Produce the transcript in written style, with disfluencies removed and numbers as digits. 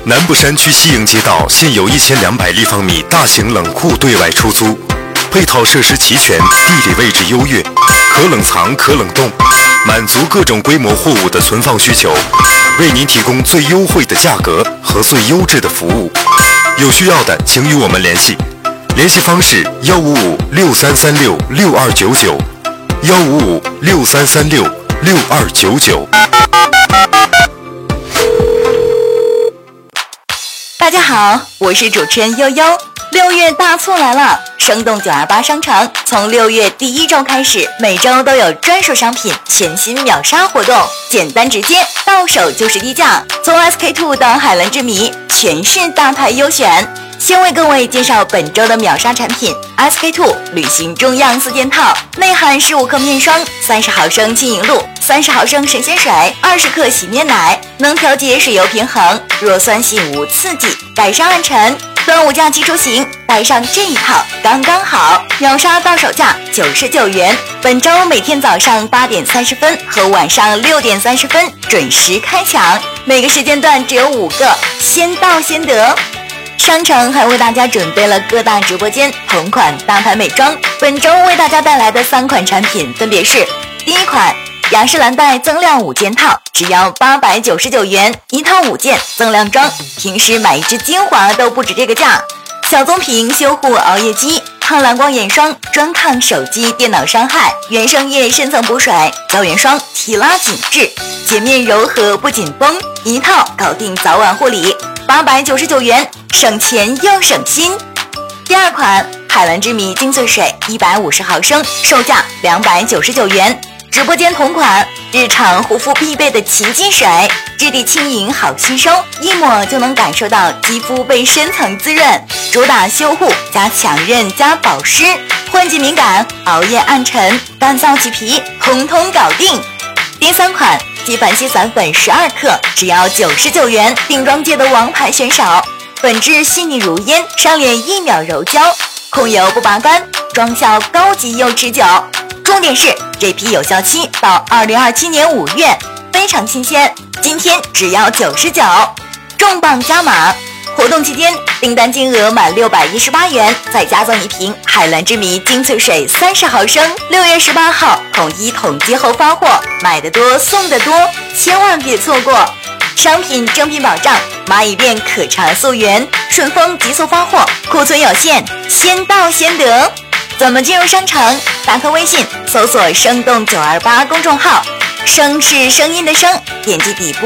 南部山区西营街道现有1200立方米大型冷库对外出租，配套设施齐全，地理位置优越，可冷藏可冷冻，满足各种规模货物的存放需求，为您提供最优惠的价格和最优质的服务。有需要的请与我们联系，联系方式155-6336-6299，155-6336-6299。 大家好，我是主持人悠悠。6月大促来了，生动928商城从6月第1周开始，每周都有专属商品全新秒杀活动，简单直接，到手就是低价。从 SK2 到海蓝之谜，全是大牌优选。先为各位介绍本周的秒杀产品 SK2 旅行中样4件套，内含15克面霜、30毫升轻盈露、30毫升神仙水、20克洗面奶，能调节水油平衡，弱酸性无刺激，改善暗沉。端午假期出行，带上这一套刚刚好，秒杀到手价99元。本周每天早上8点30分和晚上6点30分准时开抢，每个时间段只有5个，先到先得。商城还为大家准备了各大直播间同款大牌美妆，本周为大家带来的3款产品分别是：第一款雅诗兰黛增亮5件套，只要899元，1套5件增亮装，平时买一支精华都不止这个价。小棕瓶修护熬夜肌抗蓝光眼霜，专抗手机电脑伤害，原生液深层补水，胶原霜提拉紧致，洁面柔和不紧绷，1套搞定早晚护理，899元，省钱又省心。第二款海蓝之谜精粹水150毫升，售价299元。直播间同款，日常护肤必备的奇迹水，质地轻盈好吸收，一抹就能感受到肌肤被深层滋润，主打修护加强韧加保湿，换季敏感、熬夜暗沉、干燥起皮，通通搞定。第三款纪梵希散粉12克，只要99元，定妆界的王牌选手，本质细腻如烟，上脸1秒柔焦，控油不拔干，妆效高级又持久。重点是这批有效期到2027年5月，非常新鲜，今天只要99，重磅加码！活动期间，订单金额满618元，再加赠一瓶海蓝之谜精粹水30毫升。6月18号统一统计后发货，买得多送得多，千万别错过！商品正品保障，蚂蚁店可查溯源，顺丰急速发货，库存有限，先到先得。怎么进入商城？打开微信，搜索生动928公众号，声是声音的声，点击底部